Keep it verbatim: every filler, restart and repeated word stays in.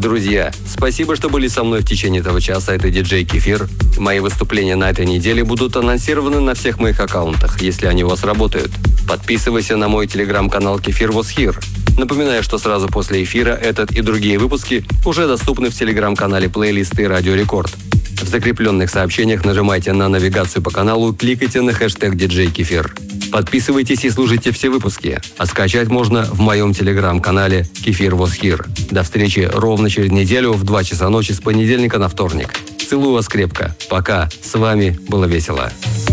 Друзья, спасибо, что были со мной в течение этого часа. Это диджей Кефир. Мои выступления на этой неделе будут анонсированы на всех моих аккаунтах, если они у вас работают. Подписывайся на мой телеграм-канал Кефир Was Here. Напоминаю, что сразу после эфира этот и другие выпуски уже доступны в телеграм-канале плейлисты Радио Рекорд. В закрепленных сообщениях нажимайте на навигацию по каналу, кликайте на хэштег диджей Кефир. Подписывайтесь и слушайте все выпуски. А скачать можно в моем телеграм-канале Кефир Was Here. До встречи ровно через неделю в два часа ночи с понедельника на вторник. Целую вас крепко. Пока. С вами было весело.